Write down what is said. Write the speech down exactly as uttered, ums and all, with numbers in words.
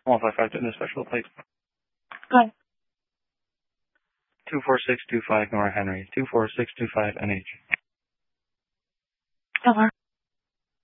one five five to the special plate. Go ahead. two four six two five Nora Henry. two four six two five N H. Over.